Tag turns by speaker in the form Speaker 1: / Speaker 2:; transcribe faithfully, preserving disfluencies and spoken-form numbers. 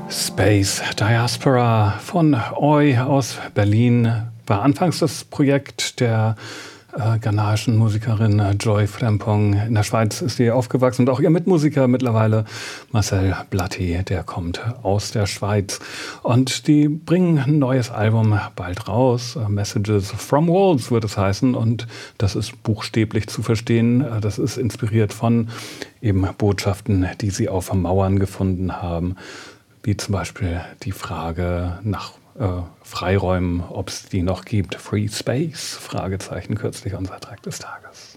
Speaker 1: Space Diaspora von Oi aus Berlin war anfangs das Projekt der äh, ghanaischen Musikerin Joy Frimpong. In der Schweiz ist sie aufgewachsen und auch ihr Mitmusiker mittlerweile Marcel Blatti, der kommt aus der Schweiz. Und die bringen ein neues Album bald raus. Messages from Walls wird es heißen, und das ist buchstäblich zu verstehen. Das ist inspiriert von eben Botschaften, die sie auf Mauern gefunden haben. Wie zum Beispiel die Frage nach äh, Freiräumen, ob es die noch gibt. Free Space? Fragezeichen, kürzlich unser Track des Tages.